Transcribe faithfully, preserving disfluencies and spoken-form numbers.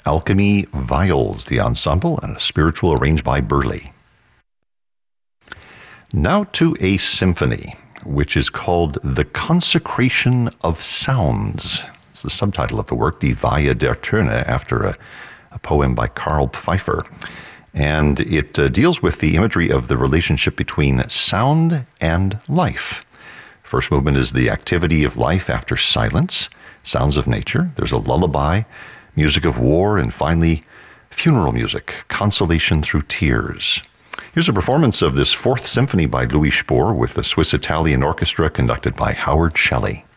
Alchemy Viols, the ensemble, and a spiritual arranged by Burley. Now to a symphony, which is called The Consecration of Sounds. It's the subtitle of the work, Die Weihe der Töne, after a, a poem by Karl Pfeiffer. And it uh, deals with the imagery of the relationship between sound and life. First movement is the activity of life after silence, sounds of nature. There's a lullaby, music of war, and finally, funeral music, consolation through tears. Here's a performance of this Fourth Symphony by Louis Spohr with the Swiss-Italian Orchestra conducted by Howard Shelley.